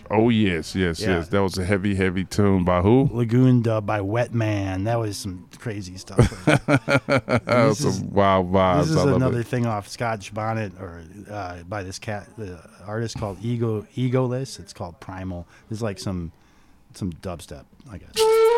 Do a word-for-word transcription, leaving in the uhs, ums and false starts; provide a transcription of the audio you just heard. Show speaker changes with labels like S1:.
S1: Oh, yes, yes,
S2: Yeah.
S1: yes. That was a heavy, heavy tune by who?
S2: Lagoon Dub by Wet Man. That was some crazy stuff.
S1: That was
S2: this is-
S1: some wild vibes.
S2: This is
S1: I love
S2: another
S1: it.
S2: thing off Scotch Bonnet, or uh, by this cat, the artist called Ego Egoless. It's called Primal. It's like some some dubstep, I guess.